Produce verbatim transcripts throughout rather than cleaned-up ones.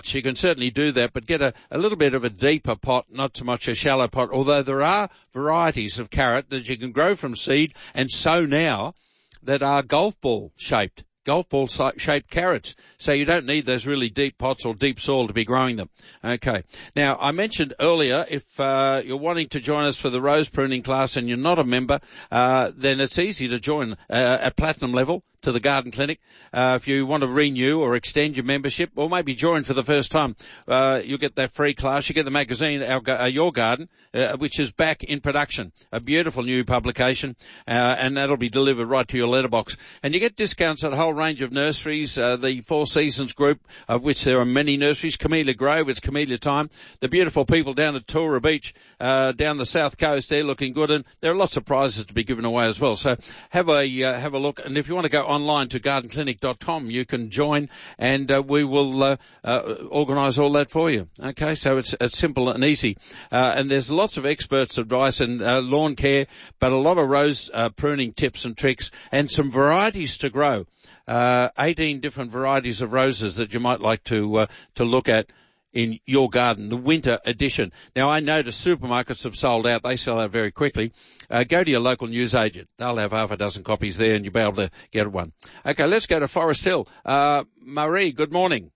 pots, you can certainly do that, but get a, a little bit of a deeper pot, not so much a shallow pot, although there are varieties of carrot that you can grow from seed and sow now that are golf ball shaped. Golf ball shaped carrots. So you don't need those really deep pots or deep soil to be growing them. Okay. Now, I mentioned earlier, if uh, you're wanting to join us for the rose pruning class and you're not a member, uh, then it's easy to join uh, at platinum level to the Garden Clinic. Uh, if you want to renew or extend your membership, or maybe join for the first time, uh, you'll get that free class. You get the magazine, Our, uh, Your Garden, uh, which is back in production. A beautiful new publication, uh, and that'll be delivered right to your letterbox. And you get discounts at a whole range of nurseries, uh, the Four Seasons group, of which there are many nurseries. Camellia Grove, it's camellia time. The beautiful people down at Tora Beach, uh, down the south coast, they're looking good, and there are lots of prizes to be given away as well. So have a, uh, have a look. And if you want to go online to garden clinic dot com, you can join, and uh, we will uh, uh, organise all that for you. Okay, so it's, it's simple and easy. Uh, and there's lots of experts' advice and uh, lawn care, but a lot of rose uh, pruning tips and tricks, and some varieties to grow. Uh, eighteen different varieties of roses that you might like to uh, to look at in your garden, the winter edition. Now, I notice supermarkets have sold out. They sell out very quickly. Uh, go to your local newsagent. They'll have half a dozen copies there, and you'll be able to get one. Okay, let's go to Forest Hill. Uh, Marie, good morning.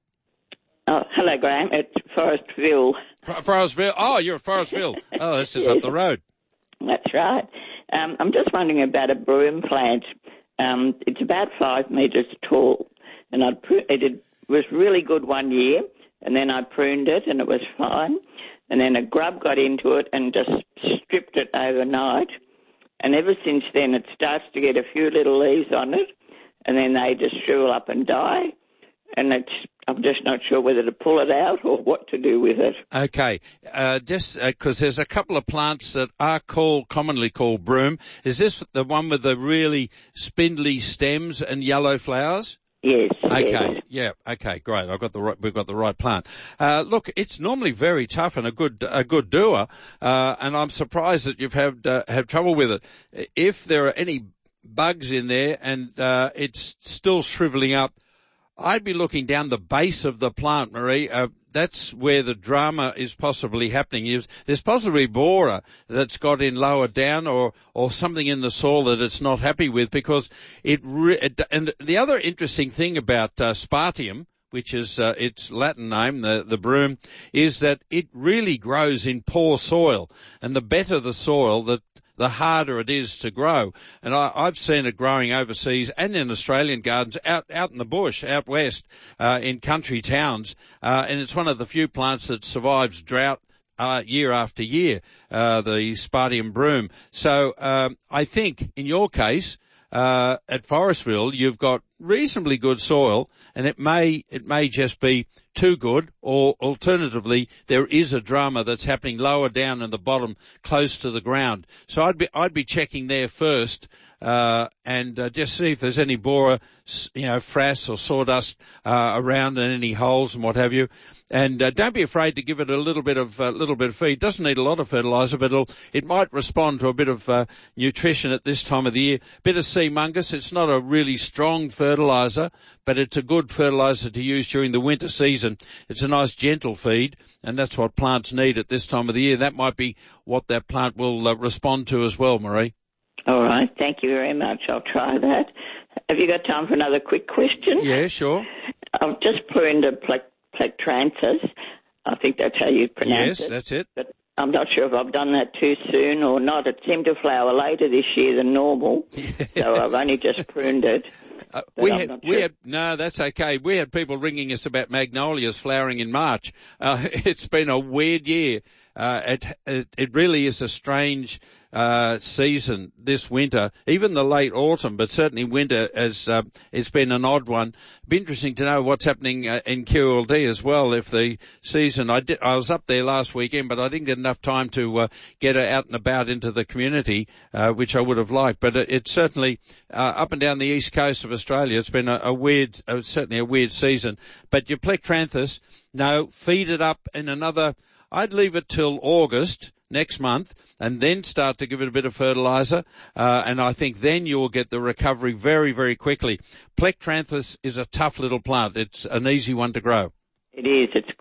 Oh, hello, Graham. It's Forestville. For- Forestville? Oh, you're at Forestville. Oh, this is yes. up the road. That's right. Um, I'm just wondering about a broom plant. Um, it's about five metres tall, and I'd pr- it was really good one year, and then I pruned it, and it was fine. And then a grub got into it and just stripped it overnight. And ever since then, it starts to get a few little leaves on it, and then they just shrivel up and die. And it's, I'm just not sure whether to pull it out or what to do with it. Okay, uh, just because uh, there's a couple of plants that are called, commonly called broom. Is this the one with the really spindly stems and yellow flowers? Yes. Okay. Yes. Yeah. Okay. Great. I've got the right, we've got the right plant. Uh, look, it's normally very tough and a good a good doer, uh, and I'm surprised that you've had uh, had trouble with it. If there are any bugs in there and uh, it's still shriveling up, I'd be looking down the base of the plant, Marie. Uh, that's where the drama is possibly happening. There's possibly borer that's got in lower down, or, or something in the soil that it's not happy with, because it, re- it and the other interesting thing about uh, Spartium, which is uh, its Latin name, the, the broom, is that it really grows in poor soil. And the better the soil, the the harder it is to grow. And I, I've seen it growing overseas and in Australian gardens, out, out in the bush, out west, uh, in country towns. Uh, and it's one of the few plants that survives drought, uh, year after year, uh, the Spartium broom. So, um, I think in your case, uh, at Forestville, you've got reasonably good soil, and it may, it may just be too good, or alternatively, there is a drama that's happening lower down in the bottom, close to the ground. So I'd be, I'd be checking there first, uh, and uh, just see if there's any borer, you know, frass or sawdust, uh, around and any holes and what have you. And, uh, don't be afraid to give it a little bit of, uh, little bit of feed. It doesn't need a lot of fertilizer, but it'll, it might respond to a bit of, uh, nutrition at this time of the year. Bit of sea mungus. It's not a really strong fertilizer, but it's a good fertilizer to use during the winter season. It's a nice gentle feed, and that's what plants need at this time of the year. That might be what that plant will uh, respond to as well, Marie. All right. Thank you very much. I'll try that. Have you got time for another quick question? Yeah, sure. I've just pruned a ple- plectranthus. I think that's how you pronounce yes, it. Yes, that's it. But I'm not sure if I've done that too soon or not. It seemed to flower later this year than normal, so I've only just pruned it. Uh, we had, we had, no, that's okay. We had people ringing us about magnolias flowering in March. Uh, it's been a weird year. Uh, it, it, it really is a strange, uh, season this winter, even the late autumn, but certainly winter as, uh, it's been an odd one. It'd be interesting to know what's happening uh, in Q L D as well. If the season, I did, I was up there last weekend, but I didn't get enough time to, uh, get out and about into the community, uh, which I would have liked. But it, it's certainly, uh, up and down the east coast of Australia, it's been a, a weird, uh, certainly a weird season. But your plectranthus, no, feed it up in another, I'd leave it till August next month and then start to give it a bit of fertilizer, uh, and I think then you'll get the recovery very, very quickly. Plectranthus is a tough little plant. It's an easy one to grow. It is. It's